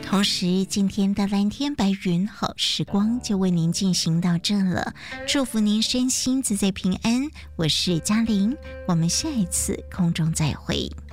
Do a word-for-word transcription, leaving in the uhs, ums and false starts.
同时今天的蓝天白云好时光就为您进行到这了，祝福您身心自在平安，我是嘉玲，我们下一次空中再会。